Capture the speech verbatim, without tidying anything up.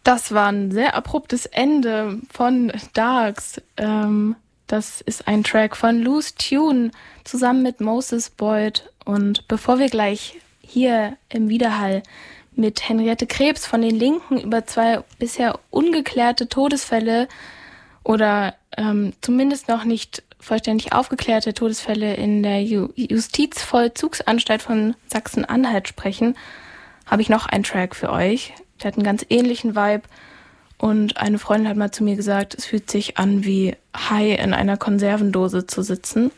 Das war ein sehr abruptes Ende von Darks. Ähm, das ist ein Track von Loose Tune zusammen mit Moses Boyd. Und bevor wir gleich hier im Widerhall mit Henriette Krebs von den Linken über zwei bisher ungeklärte Todesfälle oder ähm, zumindest noch nicht vollständig aufgeklärte Todesfälle in der Ju- Justizvollzugsanstalt von Sachsen-Anhalt sprechen, habe ich noch einen Track für euch. Der hat einen ganz ähnlichen Vibe und eine Freundin hat mal zu mir gesagt, es fühlt sich an wie high in einer Konservendose zu sitzen.